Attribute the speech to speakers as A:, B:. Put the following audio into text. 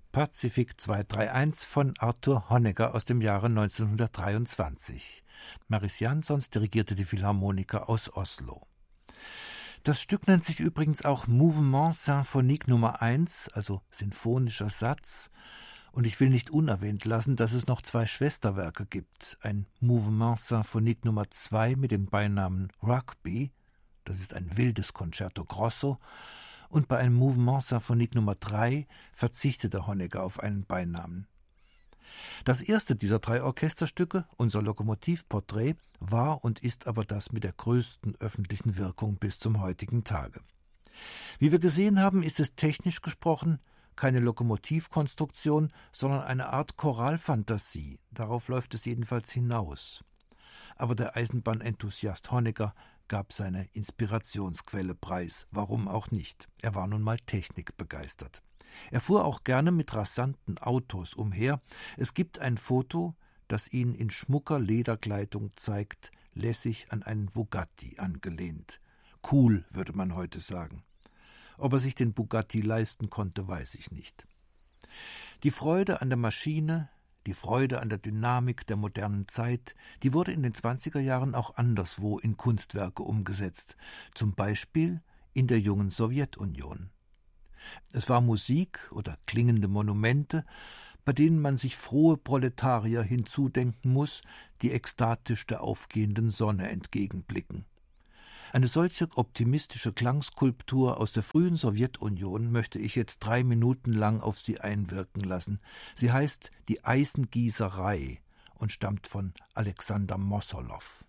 A: Pazifik 231 von Arthur Honegger aus dem Jahre 1923. Mariss Jansons dirigierte die Philharmoniker aus Oslo. Das Stück nennt sich übrigens auch Mouvement Symphonique Nummer 1, also sinfonischer Satz. Und ich will nicht unerwähnt lassen, dass es noch 2 Schwesterwerke gibt. Ein Mouvement Symphonique Nummer 2 mit dem Beinamen Rugby, das ist ein wildes Concerto Grosso, und bei einem Mouvement Symphonique Nummer 3 verzichtete Honegger auf einen Beinamen. Das erste dieser 3 Orchesterstücke, unser Lokomotivporträt, war und ist aber das mit der größten öffentlichen Wirkung bis zum heutigen Tage. Wie wir gesehen haben, ist es technisch gesprochen keine Lokomotivkonstruktion, sondern eine Art Choralfantasie. Darauf läuft es jedenfalls hinaus. Aber der Eisenbahnenthusiast Honegger gab seine Inspirationsquelle preis, warum auch nicht. Er war nun mal technikbegeistert. Er fuhr auch gerne mit rasanten Autos umher. Es gibt ein Foto, das ihn in schmucker Lederkleidung zeigt, lässig an einen Bugatti angelehnt. Cool, würde man heute sagen. Ob er sich den Bugatti leisten konnte, weiß ich nicht. Die Freude an der Maschine, die Freude an der Dynamik der modernen Zeit, die wurde in den 20er Jahren auch anderswo in Kunstwerke umgesetzt, zum Beispiel in der jungen Sowjetunion. Es war Musik oder klingende Monumente, bei denen man sich frohe Proletarier hinzudenken muss, die ekstatisch der aufgehenden Sonne entgegenblicken. Eine solche optimistische Klangskulptur aus der frühen Sowjetunion möchte ich jetzt 3 Minuten lang auf Sie einwirken lassen. Sie heißt Die Eisengießerei und stammt von Alexander Mossolow.